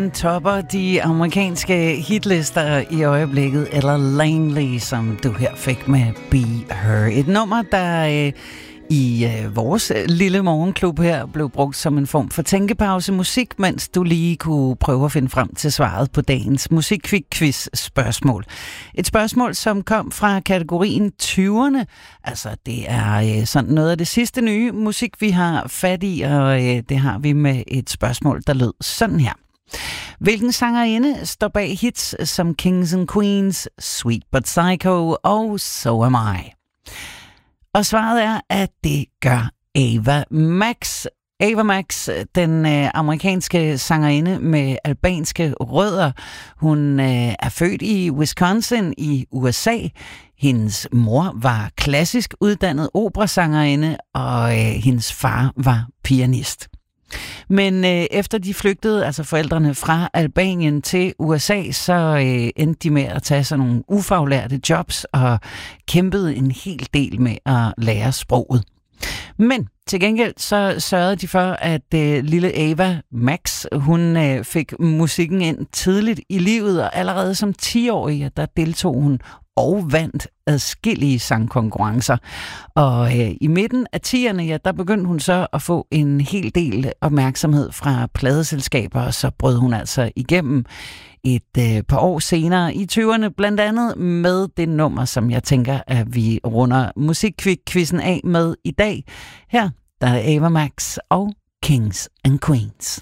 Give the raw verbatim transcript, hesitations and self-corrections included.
igen topper de amerikanske hitlister i øjeblikket, eller Langley, som du her fik med Be Her. Et nummer, der øh, i øh, vores lille morgenklub her blev brugt som en form for tænkepause musik, mens du lige kunne prøve at finde frem til svaret på dagens musikquiz spørgsmål. Et spørgsmål, som kom fra kategorien tyverne. Altså, det er øh, sådan noget af det sidste nye musik, vi har fat i, og øh, det har vi med et spørgsmål, der lød sådan her. Hvilken sangerinde står bag hits som Kings and Queens, Sweet But Psycho og So Am I? Og svaret er, at det gør Ava Max. Ava Max, den øh, amerikanske sangerinde med albanske rødder. Hun øh, er født i Wisconsin i U S A. Hendes mor var klassisk uddannet operasangerinde, og øh, hendes far var pianist. Men øh, efter de flygtede, altså forældrene fra Albanien til U S A, så øh, endte de med at tage sådan nogle ufaglærte jobs og kæmpede en hel del med at lære sproget. Men til gengæld så sørgede de for, at øh, lille Ava Max, hun øh, fik musikken ind tidligt i livet, og allerede som ti-årig, der deltog hun og vandt adskillige sangkonkurrencer. Og øh, i midten af tierne, ja, der begyndte hun så at få en hel del opmærksomhed fra pladeselskaber, og så brød hun altså igennem et øh, par år senere i tyverne, blandt andet med det nummer, som jeg tænker, at vi runder musikquizzen af med i dag. Her der er Ava Max og Kings and Queens.